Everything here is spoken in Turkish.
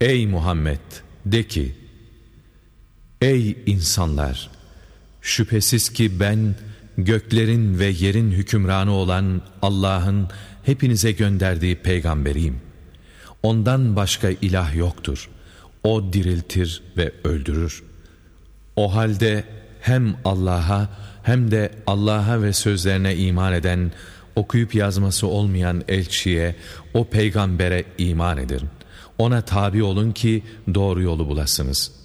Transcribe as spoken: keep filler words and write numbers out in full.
Ey Muhammed! De ki, ey insanlar! Şüphesiz ki ben, göklerin ve yerin hükümranı olan Allah'ın hepinize gönderdiği peygamberiyim. Ondan başka ilah yoktur. O diriltir ve öldürür. O halde hem Allah'a hem de Allah'a ve sözlerine iman eden, okuyup yazması olmayan elçiye, o peygambere iman edin. Ona tabi olun ki doğru yolu bulasınız.''